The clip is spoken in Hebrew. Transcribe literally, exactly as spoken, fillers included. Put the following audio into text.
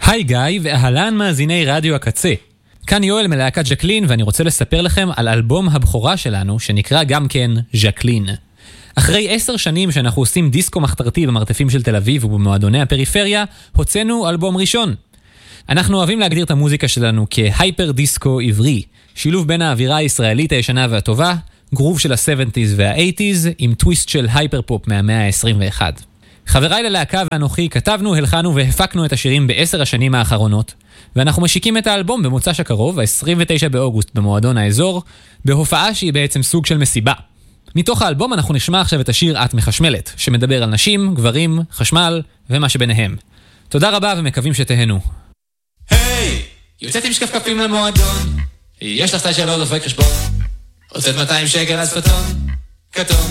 היי גיא ואהלן מאזיני רדיו הקצה. כאן יואל מלהקת ז'קלין ואני רוצה לספר לכם על אלבום הבכורה שלנו שנקרא גם כן ז'קלין. אחרי עשר שנים שאנחנו עושים דיסקו מחתרתי במרתפים של תל אביב ובמועדוני הפריפריה, הוצאנו אלבום ראשון. אנחנו אוהבים להגדיר את המוזיקה שלנו כהייפר דיסקו עברי, שילוב בין האווירה הישראלית הישנה והטובה, גרוב של ה-שבעים וה-שמונים עם טוויסט של הייפר פופ מהמאה ה-עשרים ואחת. חבריי ללהקה ואנוכי כתבנו, הלחנו והפקנו את השירים בעשר השנים האחרונות, ואנחנו משיקים את האלבום במוצ"ש הקרוב, ה-עשרים ותשעה באוגוסט במועדון האזור, בהופעה שהיא בעצם סוג של מסיבה. מתוך האלבום אנחנו נשמע עכשיו את השיר את מחשמלת, שמדבר על נשים, גברים, חשמל ומה שביניהם. תודה רבה ומקווים שתהנו. היי! יוצאת עם שקפקפים למועדון, יש לך סטייל שלא דופק חשבון, הוצאת מאתיים שקל על ספטון, כתום